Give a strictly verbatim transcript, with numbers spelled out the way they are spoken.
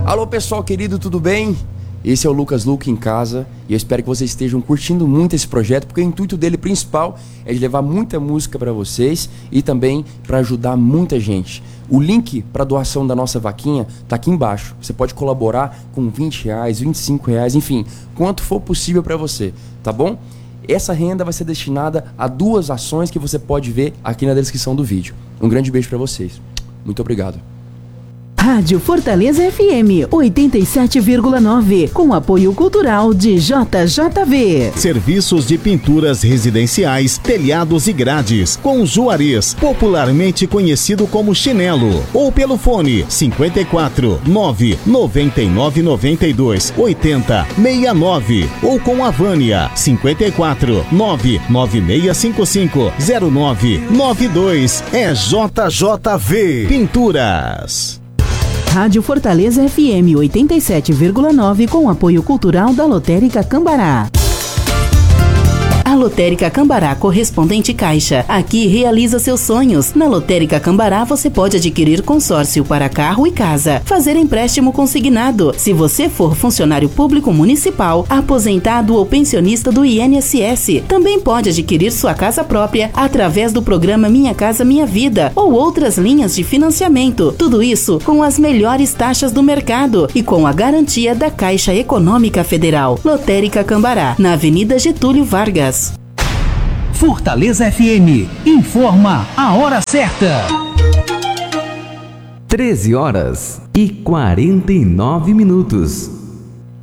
Alô pessoal querido, tudo bem? Esse é o Lucas Luque em casa e eu espero que vocês estejam curtindo muito esse projeto, porque o intuito dele principal é de levar muita música para vocês e também para ajudar muita gente. O link para doação da nossa vaquinha tá aqui embaixo. Você pode colaborar com vinte reais, vinte e cinco reais, enfim, quanto for possível para você, tá bom? Essa renda vai ser destinada a duas ações que você pode ver aqui na descrição do vídeo. Um grande beijo para vocês. Muito obrigado. Rádio Fortaleza F M oitenta e sete vírgula nove, com apoio cultural de J J V. Serviços de pinturas residenciais, telhados e grades, com Juarez, popularmente conhecido como Chinelo, ou pelo fone cinquenta e quatro, nove, noventa e nove, noventa e dois, oitenta, sessenta e nove, ou com a Vânia cinquenta e quatro, nove, nove seis cinco cinco, zero nove nove dois. É J J V Pinturas. Rádio Fortaleza F M oitenta e sete vírgula nove, com apoio cultural da Lotérica Cambará. A Lotérica Cambará Correspondente Caixa aqui realiza seus sonhos. Na Lotérica Cambará você pode adquirir consórcio para carro e casa, fazer empréstimo consignado. Se você for funcionário público municipal, aposentado ou pensionista do I N S S, também pode adquirir sua casa própria através do programa Minha Casa Minha Vida ou outras linhas de financiamento. Tudo isso com as melhores taxas do mercado e com a garantia da Caixa Econômica Federal. Lotérica Cambará, na Avenida Getúlio Vargas. Fortaleza F M informa a hora certa. treze horas e quarenta e nove minutos.